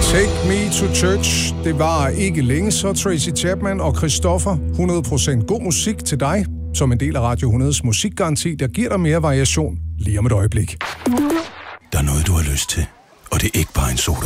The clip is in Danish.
Take Me to Church. Det var ikke længe, så Tracy Chapman og Christoffer. 100% god musik til dig, som en del af Radio 100's musikgaranti, der giver dig mere variation lige om et øjeblik. Der er noget, du har lyst til, og det er ikke bare en sodavand.